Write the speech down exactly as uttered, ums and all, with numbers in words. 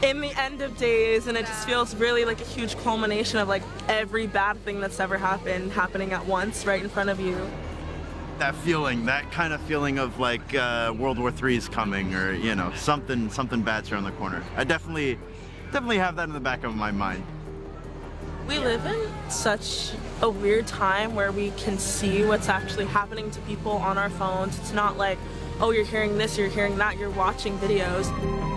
in the end of days, and it just feels really like a huge culmination of like every bad thing that's ever happened happening at once right in front of you. That feeling, that kind of feeling of like uh, World War Three is coming, or you know, something something bad's around the corner. I definitely definitely have that in the back of my mind. We live in such a weird time where we can see what's actually happening to people on our phones. It's not like, oh, you're hearing this, you're hearing that, you're watching videos.